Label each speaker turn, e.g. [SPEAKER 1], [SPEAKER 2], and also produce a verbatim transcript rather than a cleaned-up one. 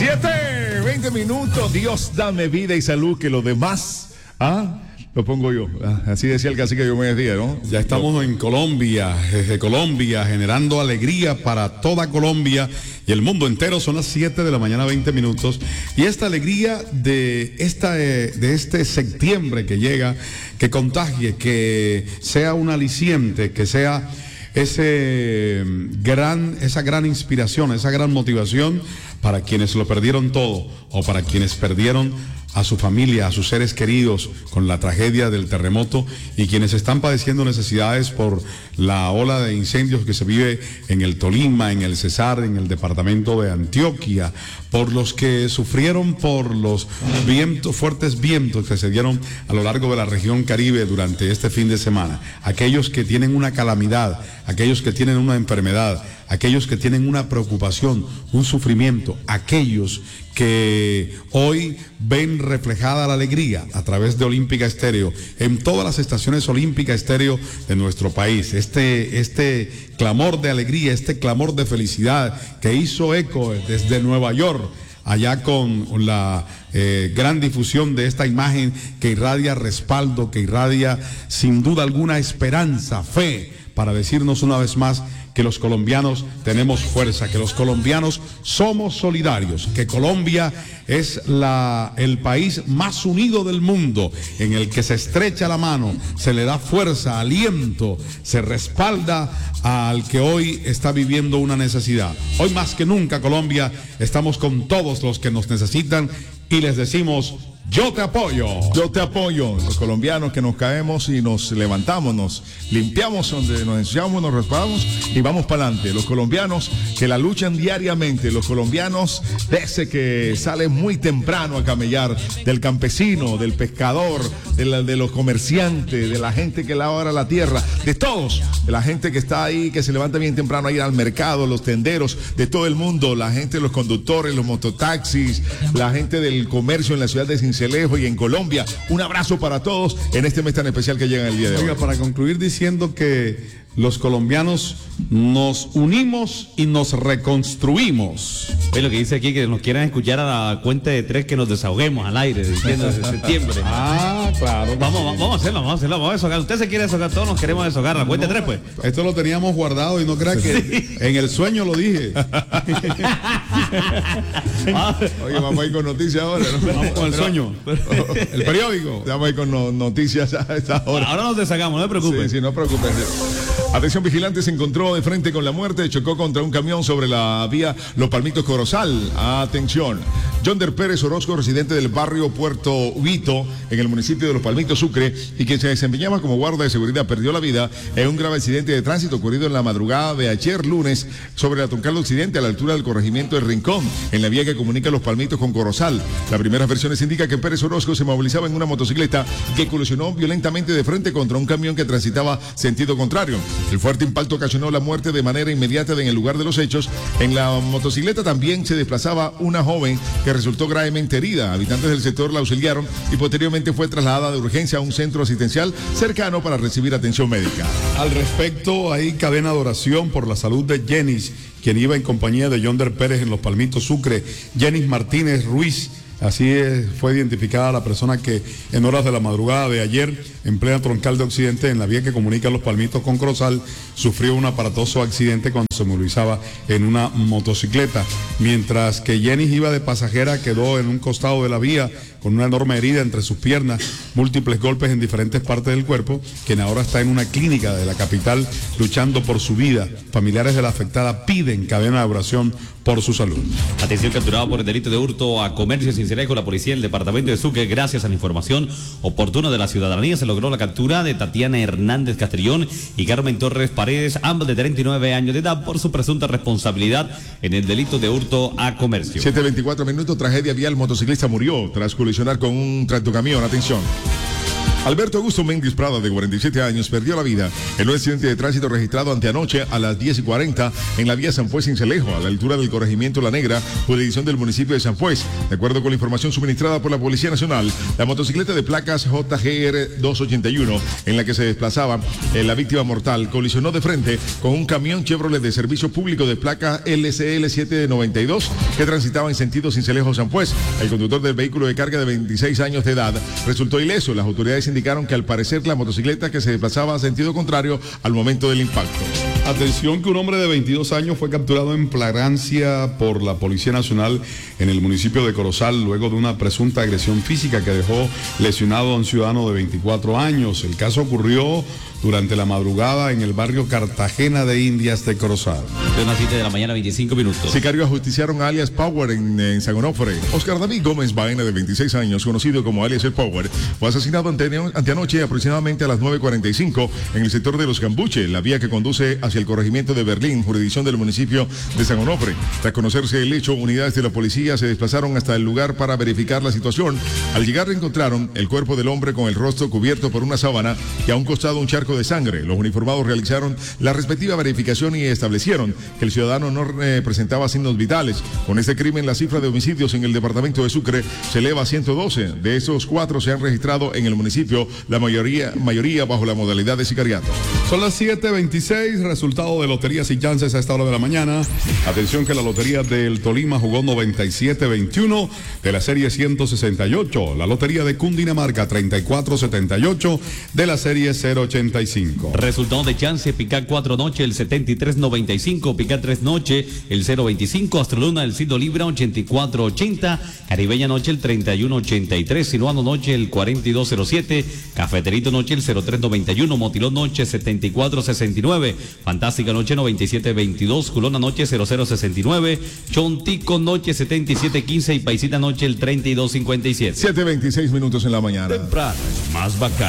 [SPEAKER 1] Siete, veinte minutos. Dios dame vida y salud, que lo demás, ah, lo pongo yo. Ah, así decía el cacique yo me decía, ¿no?
[SPEAKER 2] Ya estamos en Colombia, desde Colombia, generando alegría para toda Colombia y el mundo entero. Son las siete de la mañana, veinte minutos. Y esta alegría de, esta, de este septiembre que llega, que contagie, que sea un aliciente, que sea ese gran, esa gran inspiración, esa gran motivación para quienes lo perdieron todo o para quienes perdieron a su familia, a sus seres queridos con la tragedia del terremoto y quienes están padeciendo necesidades por la ola de incendios que se vive en el Tolima, en el Cesar, en el departamento de Antioquia, por los que sufrieron por los vientos, fuertes vientos que se dieron a lo largo de la región Caribe durante este fin de semana, aquellos que tienen una calamidad, aquellos que tienen una enfermedad, aquellos que tienen una preocupación, un sufrimiento, aquellos que hoy ven reflejada la alegría a través de Olímpica Estéreo, en todas las estaciones Olímpica Estéreo de nuestro país. Este, este clamor de alegría, este clamor de felicidad que hizo eco desde Nueva York, allá con la eh, gran difusión de esta imagen que irradia respaldo, que irradia sin duda alguna esperanza, fe, para decirnos una vez más que los colombianos tenemos fuerza, que los colombianos somos solidarios, que Colombia es la, el país más unido del mundo, en el que se estrecha la mano, se le da fuerza, aliento, se respalda al que hoy está viviendo una necesidad. Hoy más que nunca, Colombia, estamos con todos los que nos necesitan y les decimos: yo te apoyo.
[SPEAKER 1] Yo te apoyo. Los colombianos que nos caemos y nos levantamos, nos limpiamos donde nos ensuciamos, nos raspamos y vamos para adelante. Los colombianos que la luchan diariamente, los colombianos de ese que sale muy temprano a camellar, del campesino, del pescador, de, la, de los comerciantes, de la gente que labra la tierra, de todos, de la gente que está ahí, que se levanta bien temprano a ir al mercado, los tenderos, de todo el mundo, la gente de los conductores, los mototaxis, la gente del comercio en la ciudad de Cincelejo y en Colombia. Un abrazo para todos en este mes tan especial que llega el día de hoy.
[SPEAKER 2] Oiga, para concluir diciendo que los colombianos nos unimos y nos reconstruimos.
[SPEAKER 3] Oye, lo que dice aquí, que nos quieran escuchar a la cuenta de tres, que nos desahoguemos al aire, diciendo desde septiembre.
[SPEAKER 2] Ah, claro.
[SPEAKER 3] Vamos, vamos a hacerlo, vamos a hacerlo, vamos a deshogar. Usted se quiere deshogar, todos nos queremos deshogar. A la cuenta de tres, pues.
[SPEAKER 2] Esto lo teníamos guardado y no crea que sí. En el sueño lo dije.
[SPEAKER 1] Oye, vamos a ir con noticias ahora, ¿no?
[SPEAKER 2] Vamos con el sueño. El periódico.
[SPEAKER 1] Vamos a ir con no, noticias a esta hora.
[SPEAKER 3] Ahora nos deshagamos, no se preocupen.
[SPEAKER 1] Sí, sí, no preocupen. Atención, vigilante se encontró de frente con la muerte, chocó contra un camión sobre la vía Los Palmitos Corozal. Atención, Yonder Pérez Orozco, residente del barrio Puerto Ubito, en el municipio de Los Palmitos, Sucre, y quien se desempeñaba como guarda de seguridad, perdió la vida en un grave accidente de tránsito ocurrido en la madrugada de ayer lunes sobre la Troncal Occidente, a la altura del corregimiento del Rincón, en la vía que comunica Los Palmitos con Corozal. Las primeras versiones indican que Pérez Orozco se movilizaba en una motocicleta que colisionó violentamente de frente contra un camión que transitaba sentido contrario. El fuerte impacto ocasionó la muerte de manera inmediata en el lugar de los hechos. En la motocicleta también se desplazaba una joven que resultó gravemente herida. Habitantes del sector la auxiliaron y posteriormente fue trasladada de urgencia a un centro asistencial cercano para recibir atención médica.
[SPEAKER 2] Al respecto, hay cadena de oración por la salud de Jenis, quien iba en compañía de Yonder Pérez en Los Palmitos, Sucre. Jenis Martínez Ruiz. Así es, fue identificada la persona que en horas de la madrugada de ayer, en plena Troncal de Occidente, en la vía que comunica Los Palmitos con Corozal, sufrió un aparatoso accidente cuando se movilizaba en una motocicleta. Mientras que Jenis iba de pasajera, quedó en un costado de la vía con una enorme herida entre sus piernas, múltiples golpes en diferentes partes del cuerpo, quien ahora está en una clínica de la capital luchando por su vida. Familiares de la afectada piden cadena de oración por su salud.
[SPEAKER 3] Atención, capturado por el delito de hurto a comercio sin Cincelejo, la policía del departamento de Sucre, gracias a la información oportuna de la ciudadanía, se logró la captura de Tatiana Hernández Castrillón y Carmen Torres Paredes, ambas de treinta y nueve años de edad, por su presunta responsabilidad en el delito de hurto a comercio.
[SPEAKER 1] siete veinticuatro minutos, tragedia vial, motociclista murió tras colisionar con un tractocamión. Atención. Alberto Augusto Méndez Prada, de cuarenta y siete años, perdió la vida en un accidente de tránsito registrado anteanoche a las diez y cuarenta en la vía San Pues Cincelejo, a la altura del corregimiento La Negra, jurisdicción del municipio de San Pues. De acuerdo con la información suministrada por la Policía Nacional, la motocicleta de placas J G R doscientos ochenta y uno, en la que se desplazaba eh, la víctima mortal, colisionó de frente con un camión Chevrolet de servicio público de placa L C L setecientos noventa y dos que transitaba en sentido Cincelejo-San Pues. El conductor del vehículo de carga, de veintiséis años de edad, resultó ileso. Las autoridades indicaron que al parecer la motocicleta que se desplazaba a sentido contrario al momento del impacto.
[SPEAKER 2] Atención, que un hombre de veintidós años fue capturado en flagrancia por la Policía Nacional en el municipio de Corozal luego de una presunta agresión física que dejó lesionado a un ciudadano de veinticuatro años. El caso ocurrió durante la madrugada en el barrio Cartagena de Indias de Corozal.
[SPEAKER 3] De una siete de la mañana, veinticinco minutos.
[SPEAKER 1] Sicarios ajusticiaron a alias Power en, en San Onofre. Oscar David Gómez Baena, de veintiséis años, conocido como alias El Power, fue asesinado ante, anteanoche aproximadamente a las nueve cuarenta y cinco en el sector de Los Cambuche, la vía que conduce hacia el corregimiento de Berlín, jurisdicción del municipio de San Onofre. Tras conocerse el hecho, unidades de la policía se desplazaron hasta el lugar para verificar la situación. Al llegar encontraron el cuerpo del hombre con el rostro cubierto por una sábana y a un costado un charco de sangre. Los uniformados realizaron la respectiva verificación y establecieron que el ciudadano no eh, presentaba signos vitales. Con este crimen, la cifra de homicidios en el departamento de Sucre se eleva a ciento doce. De esos, cuatro se han registrado en el municipio, la mayoría, mayoría bajo la modalidad de sicariato.
[SPEAKER 2] Son las siete veintiséis, resultado de loterías y chances a esta hora de la mañana. Atención que la lotería del Tolima jugó noventa y siete veintiuno de la serie ciento sesenta y ocho. La lotería de Cundinamarca treinta y cuatro setenta y ocho de la serie cero ochenta y cinco.
[SPEAKER 3] Resultado de chance, Picar cuatro noche, el setenta y tres noventa y cinco, Picar tres noche, el cero veinticinco, Astroluna, el Cido Libra, ochenta y cuatro ochenta, Caribeña noche, el treinta y uno ochenta y tres, Sinuano noche, el cuarenta y dos cero siete, Cafeterito noche, el cero tres noventa y uno, Motilón noche, setenta y cuatro sesenta y nueve, Fantástica noche, noventa y siete veintidós, Culona noche, cero cero sesenta y nueve, Chontico noche, setenta y siete quince y Paisita noche, el treinta y dos cincuenta y siete.
[SPEAKER 1] siete veintiséis minutos en la mañana.
[SPEAKER 3] Temprano, más bacán.